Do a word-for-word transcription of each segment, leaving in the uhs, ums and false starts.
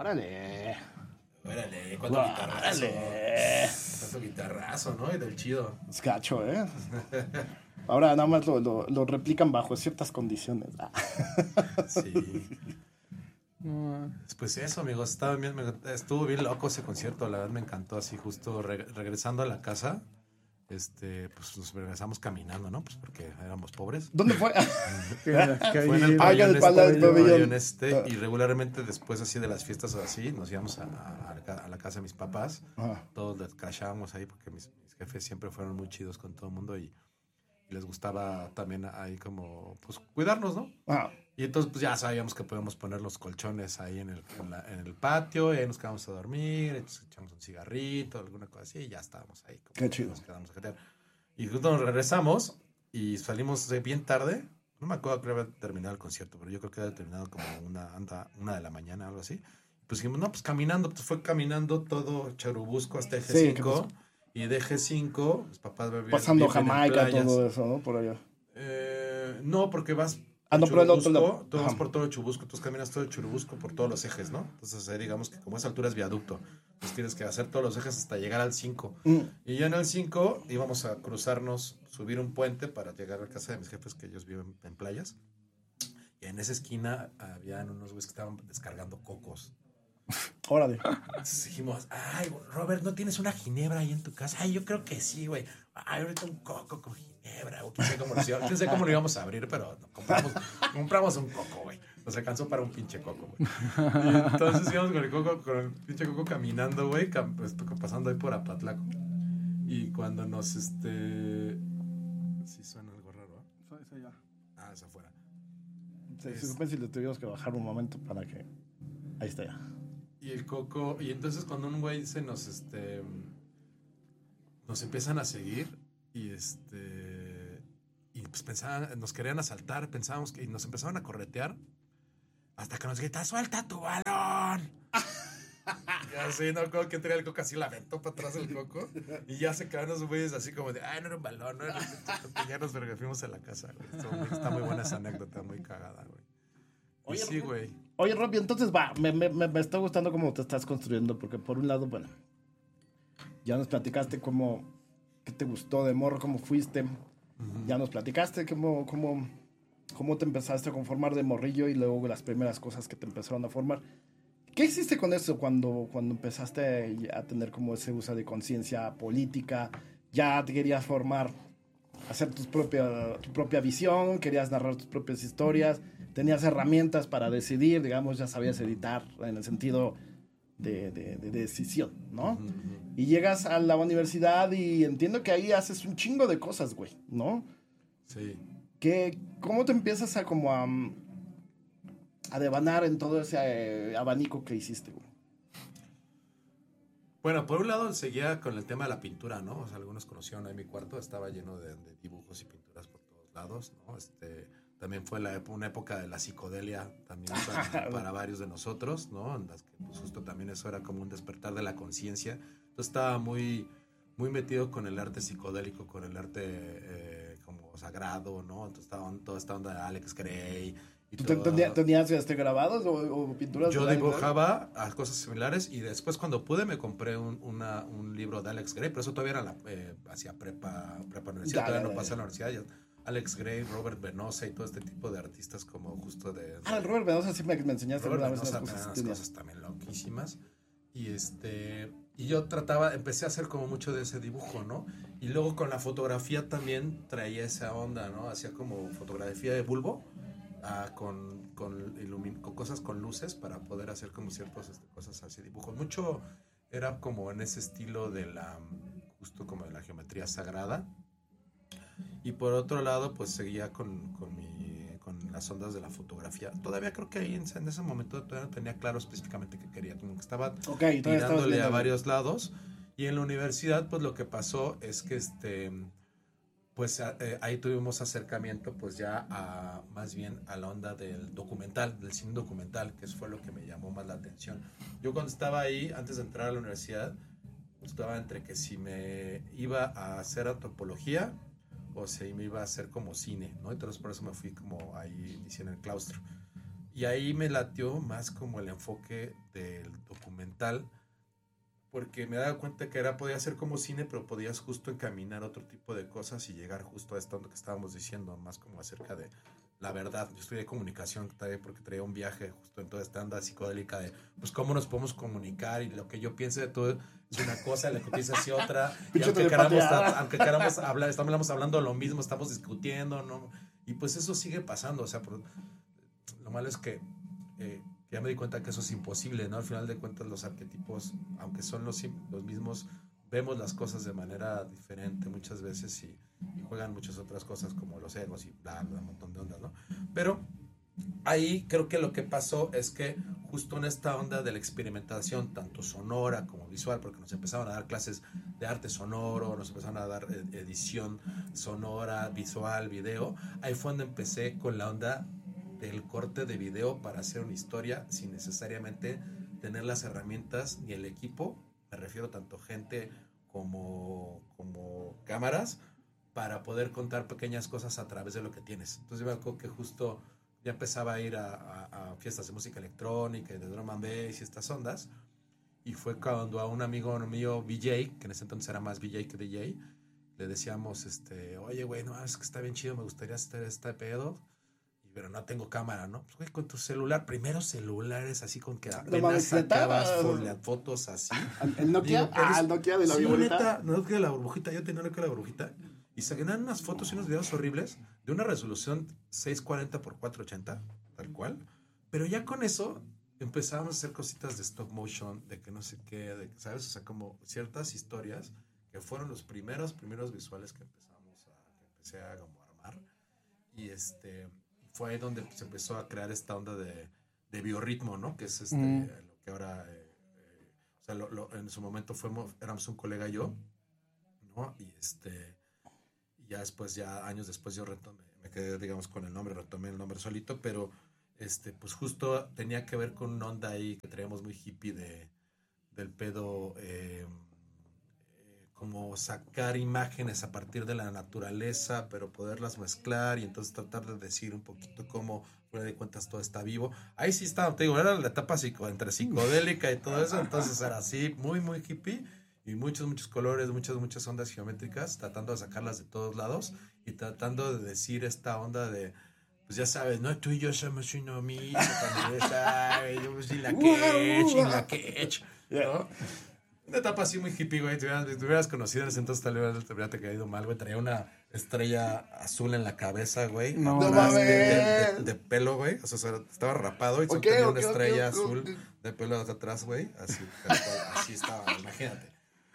Órale. Órale, cuánto Órale. guitarrazo. Cuánto guitarrazo, ¿no? Y del chido. Es gacho, ¿eh? Ahora nada más lo, lo, lo replican bajo ciertas condiciones. Ah. Sí. Pues eso, amigos, estaba bien, me, estuvo bien loco ese concierto, la verdad me encantó, así justo re, regresando a la casa, este, pues nos regresamos caminando, ¿no? Pues porque éramos pobres. ¿Dónde fue? Fue en el Ah, en pabellón el este, pala- el pabellón. pabellón este, y regularmente después así de las fiestas o así, nos íbamos a, a, a la- a la casa de mis papás, Ajá. todos les crashábamos ahí porque mis, mis jefes siempre fueron muy chidos con todo el mundo y, y les gustaba también ahí como, pues, cuidarnos, ¿no? Ah, Y entonces pues ya sabíamos que podíamos poner los colchones ahí en el, en la- en el patio, y ahí nos quedamos a dormir, entonces echamos un cigarrito, alguna cosa así, y ya estábamos ahí. Como Qué chido. Nos quedamos a jetear. Y justo nos regresamos y salimos de bien tarde. No me acuerdo que había terminado el concierto, pero yo creo que había terminado como una, anda- una de la mañana, algo así. Pues dijimos, no, pues caminando, pues fue caminando todo Churubusco hasta Eje Sí, cinco. Y de Eje cinco, mis papás vivían- pasando viven en Jamaica, playas. todo eso, ¿no? Por allá. Eh, no, porque vas Ah, no, por pero el otro Churubusco, lado. tú vas Ajá. por todo el Churubusco, tú caminas todo el Churubusco por todos los ejes, ¿no? Entonces, eh, digamos que como esa altura es viaducto, pues tienes que hacer todos los ejes hasta llegar al cinco. Mm. Y ya en el cinco íbamos a cruzarnos, subir un puente para llegar a la casa de mis jefes, que ellos viven en playas. Y en esa esquina habían unos güeyes que estaban descargando cocos. Órale. Entonces dijimos, ay, Robert, ¿no tienes una ginebra ahí en tu casa? Ay, yo creo que sí, güey. Ay, ahorita un coco con ginebra. güey. ¿Quién sabe cómo lo, íbamos- quién sabe cómo lo íbamos a abrir? Pero compramos, compramos un coco, güey. Nos alcanzó para un pinche coco, güey. Y entonces íbamos con el coco, con el pinche coco caminando, güey, cam- pues, pasando ahí por Apatlaco. Y cuando nos, este... Sí suena algo raro, ¿eh? Ah, es afuera. Se, Es- se supone si le tuvimos que bajar un momento para que... Ahí está ya. Y el coco, y entonces cuando un güey se nos, este, nos empiezan a seguir y este, y pues pensaban, nos querían asaltar, pensábamos que, y nos empezaron a corretear hasta que nos grita, suelta tu balón. Y así, ¿no? Como que traía el coco así, la aventó para atrás el coco y ya se quedaron los güeyes así como de, ay, no era un balón, no era un... Ya nos fuimos a la casa, güey. Está muy, está muy buena esa anécdota, muy cagada, güey. Y Oye, sí, güey. Oye, Robbie, entonces va, me, me, me me está gustando cómo te estás construyendo, porque por un lado, bueno, ya nos platicaste cómo, qué te gustó de morro, cómo fuiste, Ujú. ya nos platicaste cómo, cómo, cómo te empezaste a conformar de morrillo y luego las primeras cosas que te empezaron a formar. ¿Qué hiciste con eso cuando, cuando empezaste a tener como ese uso de conciencia política? ¿Ya te querías formar, hacer tus propia, tu propia visión, querías narrar tus propias historias, tenías herramientas para decidir, digamos, ya sabías editar en el sentido de, de, de decisión, ¿no? Ujú, ujú. Y llegas a la universidad y entiendo que ahí haces un chingo de cosas, güey, ¿no? Sí. ¿Qué, ¿Cómo te empiezas a como a, a devanar en todo ese eh, abanico que hiciste, güey? Bueno, por un lado seguía con el tema de la pintura, ¿no? O sea, algunos conocieron ahí mi cuarto, estaba lleno de, de dibujos y pinturas por todos lados, ¿no? Este, también fue la, ep- una época de la psicodelia también para, para varios de nosotros, ¿no? En las que pues, justo también eso era como un despertar de la conciencia. Entonces estaba muy, muy metido con el arte psicodélico, con el arte eh, como sagrado, ¿no? Entonces estaba toda esta onda de Alex Grey. Y ¿Tú te- toda- tenías, tenías este, grabados o, o pinturas? yo de Alex Grey? dibujaba a cosas similares y después cuando pude me compré un, una, un libro de Alex Grey, pero eso todavía era la, eh, hacia prepa, prepa universidad, Ya, todavía ya, no ya, pasé ya. a la universidad. Ya, Alex Grey, Robert Venosa y todo este tipo de artistas como justo de... Ah, el Robert Venosa sí me, me enseñaste Robert alguna vez Venosa unas tenía cosas. unas tenía. cosas también loquísimas. Y este y yo trataba, empecé a hacer como mucho de ese dibujo, ¿no? Y luego con la fotografía también traía esa onda, ¿no? Hacía como fotografía de bulbo, ah, con, con, ilumin- con cosas con luces para poder hacer como ciertas este, cosas así, dibujos. Mucho era como en ese estilo de la, justo como de la geometría sagrada. Y por otro lado, pues seguía con, con, mi, con las ondas de la fotografía. Todavía creo que ahí en, en ese momento todavía no tenía claro específicamente qué quería. Como que estaba Ok, todavía estabas tirándole viendo. a varios lados. Y en la universidad, pues lo que pasó es que este... Pues a- eh, ahí tuvimos acercamiento pues ya a más bien a la onda del documental, del cine documental, que eso fue lo que me llamó más la atención. Yo cuando estaba ahí, antes de entrar a la universidad, estaba entre que si me iba a hacer antropología o si me iba a hacer como cine, ¿no? Entonces por eso me fui como ahí, inicié en el claustro. Y ahí me latió más como el enfoque del documental, porque me daba cuenta que era, podía ser como cine, pero podías justo encaminar otro tipo de cosas y llegar justo a esto que estábamos diciendo, más como acerca de la verdad. Yo estudié comunicación también porque traía un viaje justo en toda esta onda psicodélica de, pues, cómo nos podemos comunicar, y lo que yo piense de todo es una cosa, lo que piensas es otra, y aunque queramos, aunque queramos hablar, estamos hablando lo mismo, estamos discutiendo, ¿no? Y pues eso sigue pasando, o sea, por, lo malo es que eh, ya me di cuenta que eso es imposible, ¿no? Al final de cuentas los arquetipos, aunque son los, los mismos, vemos las cosas de manera diferente muchas veces y, y juegan muchas otras cosas como los egos y bla, bla, un montón de ondas, ¿no? Pero ahí creo que lo que pasó es que justo en esta onda de la experimentación, tanto sonora como visual, porque nos empezaron a dar clases de arte sonoro, nos empezaron a dar edición sonora, visual, video, ahí fue donde empecé con la onda del corte de video para hacer una historia sin necesariamente tener las herramientas ni el equipo, me refiero tanto gente como, como cámaras, para poder contar pequeñas cosas a través de lo que tienes. Entonces yo me acuerdo que justo ya empezaba a ir a, a, a fiestas de música electrónica y de drum and bass y estas ondas, y fue cuando a un amigo mío, V J, que en ese entonces era más V J que D J, le decíamos, este, oye, güey, no, es que está bien chido, me gustaría hacer este pedo, pero no tengo cámara, ¿no? Pues, güey, con tu celular, primero celulares así con que apenas no, sacabas fotos así. El Nokia, Digo, ah, el Nokia de la sí, burbujita. Neta, no Nokia de la burbujita, yo tenía Nokia de la burbujita, y sacaban unas fotos y unos videos horribles de una resolución seiscientos cuarenta por cuatrocientos ochenta, tal cual, pero ya con eso empezábamos a hacer cositas de stop motion, de que no sé qué, de que, ¿sabes? O sea, como ciertas historias que fueron los primeros, primeros visuales que empezamos a, que empecé a como armar, y este... fue ahí donde se empezó a crear esta onda de, de biorritmo, ¿no? Que es este, mm. lo que ahora, eh, eh, o sea, lo, lo, en su momento fuimos, éramos un colega y yo, ¿no? Y este, y ya después, ya años después yo retomé, me quedé, digamos, con el nombre, retomé el nombre solito, pero este, pues justo tenía que ver con una onda ahí que traíamos muy hippie de, del pedo, eh, como sacar imágenes a partir de la naturaleza, pero poderlas mezclar y entonces tratar de decir un poquito cómo, fuera de cuentas, todo está vivo. Ahí sí estaba, te digo, era la etapa psico, entre psicodélica y todo eso, entonces era así, muy, muy hippie, y muchos, muchos colores, muchas, muchas ondas geométricas, tratando de sacarlas de todos lados y tratando de decir esta onda de, pues ya sabes, ¿no? Tú y yo somos uno mismo, cuando ya sabes, y la quech, y la quech, ¿no? Una etapa así muy hippie, güey. Si te hubieras conocido en ese entonces, tal vez te hubiera caído mal, güey. Traía una estrella azul en la cabeza, güey. No, no mames. De, de, de, de pelo, güey. O sea, estaba rapado y okay, tenía okay, una estrella okay, azul okay. de pelo de atrás, güey. Así, así estaba, imagínate.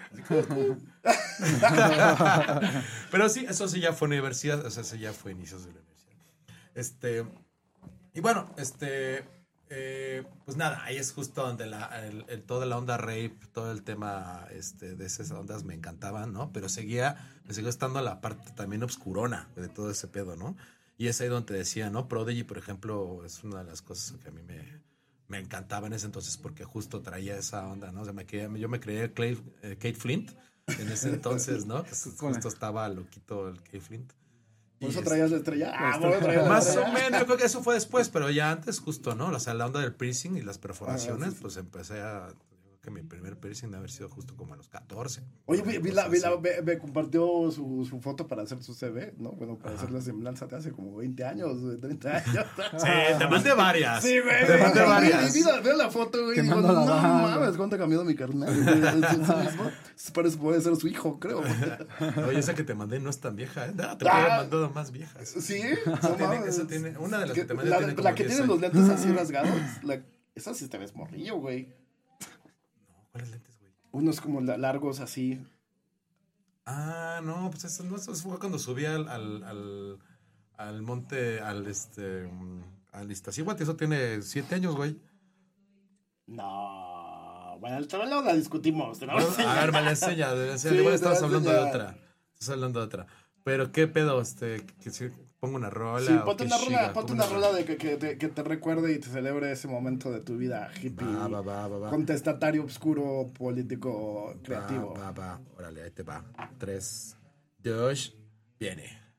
Pero sí, eso sí ya fue universidad. O sea, eso ya fue inicios de la universidad. Este. Y bueno, este. Eh, pues nada, ahí es justo donde la, el, el, toda la onda rape, todo el tema este, de esas ondas me encantaban, ¿no? Pero seguía, me siguió estando la parte también obscurona de todo ese pedo, ¿no? Y es ahí donde te decía, ¿no? Prodigy, por ejemplo, es una de las cosas que a mí me, me encantaba en ese entonces porque justo traía esa onda, ¿no? O sea, me quería, yo me creía Clay, eh, Kate Flint en ese entonces, ¿no? Justo estaba loquito el Kate Flint. ¿Por eso traías la estrella? Ah, bueno, traías más la estrella. O menos, yo creo que eso fue después, pero ya antes justo, ¿no? O sea, la onda del piercing y las perforaciones, ah, sí, sí. Pues empecé a... Yo creo que mi primer piercing debe haber sido justo como a los catorce. Oye, vi, vi la, vi la, me, me compartió su, su foto para hacer su C V, ¿no? Bueno, para Ajá. hacer la semblanza de hace como veinte años, treinta años. Sí, te mandé varias. Sí, güey. Te mandé varias. Vi, vi, vi la foto, güey. Y digo, no mames, ¿cuánto ha cambiado mi carnal? Es el mismo. Parece puede ser su hijo, creo. Oye, esa que te mandé no es tan vieja, ¿eh? No, te ah, puedo haber mandado más viejas. Sí, esa tiene, esa tiene, una de las que, que te mandé la, tiene como la que tiene los lentes así rasgados, la, esa sí te ves morrillo, güey. No, ¿cuáles lentes, güey? Unos como largos así. Ah, no, pues eso, no, eso fue cuando subí al, al, al, al monte, al este, al Iztaccíhuatl, eso tiene siete años, güey. No. Bueno, el trabajo la discutimos. ¿No? A ver, me la enseña. Me la enseña. Sí, igual estabas hablando de otra. Estás hablando de otra. Pero, ¿qué pedo? Este, que si pongo una rola. Sí, ponte una rola, ponte una rola de que, que, te, que te recuerde y te celebre ese momento de tu vida hippie. Va, va, va, va, va. Contestatario, oscuro, político, creativo. Va, va, va. Órale, ahí te va. Tres, dos, viene.